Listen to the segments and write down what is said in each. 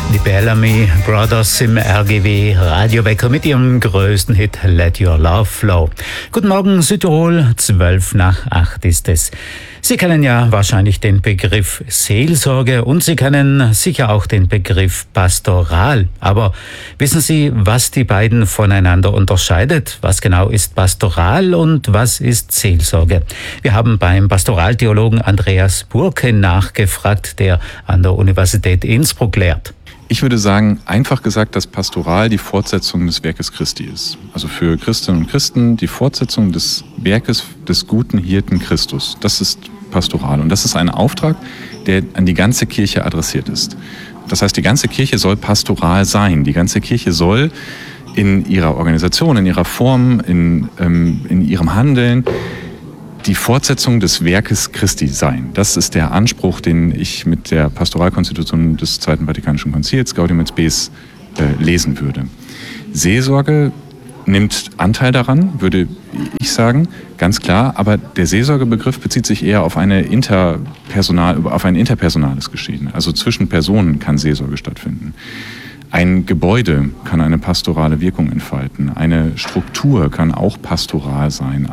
Die Bellamy Brothers im RGW Radiowecker mit ihrem größten Hit Let Your Love Flow. Guten Morgen Südtirol, 7:55 ist es. Sie kennen ja wahrscheinlich den Begriff Seelsorge und Sie kennen sicher auch den Begriff Pastoral. Aber wissen Sie, was die beiden voneinander unterscheidet? Was genau ist Pastoral und was ist Seelsorge? Wir haben beim Pastoraltheologen Andreas Burke nachgefragt, der an der Universität Innsbruck lehrt. Ich würde sagen, einfach gesagt, dass Pastoral die Fortsetzung des Werkes Christi ist. Also für Christinnen und Christen die Fortsetzung des Werkes des guten Hirten Christus. Das ist Pastoral. Und das ist ein Auftrag, der an die ganze Kirche adressiert ist. Das heißt, die ganze Kirche soll pastoral sein. Die ganze Kirche soll in ihrer Organisation, in ihrer Form, in ihrem Handeln die Fortsetzung des Werkes Christi sein. Das ist der Anspruch, den ich mit der Pastoralkonstitution des Zweiten Vatikanischen Konzils, Gaudium et Spes, lesen würde. Seelsorge nimmt Anteil daran, würde ich sagen, ganz klar, aber der Seelsorgebegriff bezieht sich eher auf ein interpersonales Geschehen. Also zwischen Personen kann Seelsorge stattfinden. Ein Gebäude kann eine pastorale Wirkung entfalten. Eine Struktur kann auch pastoral sein.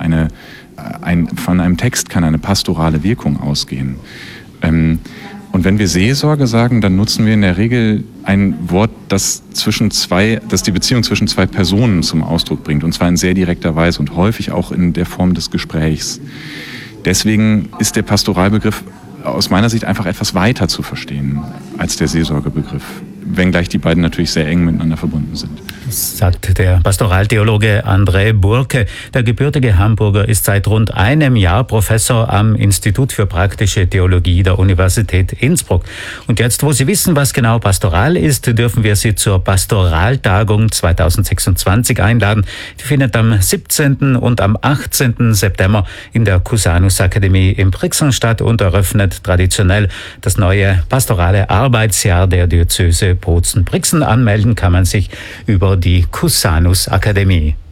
Von einem Text kann eine pastorale Wirkung ausgehen. Und wenn wir Seelsorge sagen, dann nutzen wir in der Regel ein Wort, das die Beziehung zwischen zwei Personen zum Ausdruck bringt. Und zwar in sehr direkter Weise und häufig auch in der Form des Gesprächs. Deswegen ist der Pastoralbegriff aus meiner Sicht einfach etwas weiter zu verstehen als der Seelsorgebegriff, wenngleich die beiden natürlich sehr eng miteinander verbunden sind. Sagt der Pastoraltheologe André Burke. Der gebürtige Hamburger ist seit rund einem Jahr Professor am Institut für praktische Theologie der Universität Innsbruck. Und jetzt, wo Sie wissen, was genau Pastoral ist, dürfen wir Sie zur Pastoraltagung 2026 einladen. Die findet am 17. und am 18. September in der Cusanus Akademie in Brixen statt und eröffnet traditionell das neue pastorale Arbeitsjahr der Diözese Bozen-Brixen. Anmelden kann man sich über die Cusanus Akademie.